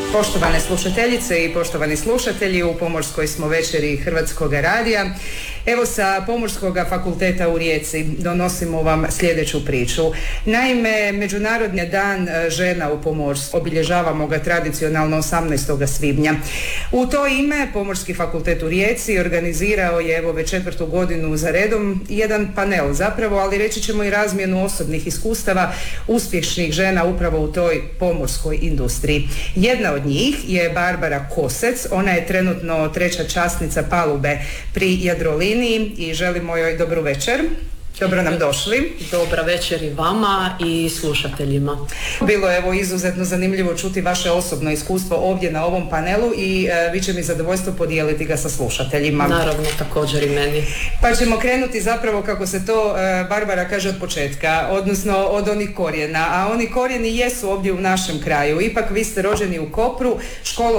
Poštovane slušateljice i poštovani slušatelji, u pomorskoj smo večeri Hrvatskog radija. Evo, sa Pomorskog fakulteta u Rijeci donosimo vam sljedeću priču. Naime, Međunarodni dan žena u pomorstvu obilježavamo ga tradicionalno 18. svibnja. U to ime Pomorski fakultet u Rijeci organizirao je evo već 4. godinu za redom jedan panel zapravo, ali reći ćemo i razmjenu osobnih iskustava uspješnih žena upravo u toj pomorskoj industriji. Jedna od njih je Barbara Kosec, ona je trenutno 3. časnica palube pri Jadroliniji i želimo joj dobru večer. Dobro nam došli. Dobra večer i vama i slušateljima. Bilo je evo izuzetno zanimljivo čuti vaše osobno iskustvo ovdje na ovom panelu i vi će mi zadovoljstvo podijeliti ga sa slušateljima. Naravno, također i meni. Pa ćemo krenuti zapravo, kako se to Barbara kaže, od početka, odnosno od onih korijena. A oni korijeni jesu ovdje u našem kraju. Ipak vi ste rođeni u Kopru, školovani